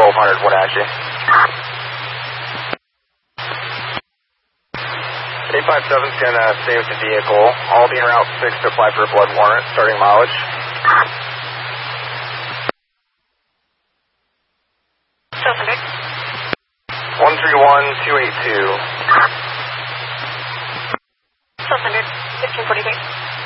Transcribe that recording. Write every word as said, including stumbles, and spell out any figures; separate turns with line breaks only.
twelve hundred, what actually? eight five seven's gonna stay with the vehicle. I'll be en route six to apply for a blood warrant, starting mileage. one three one two eight two.
fifteen forty-six.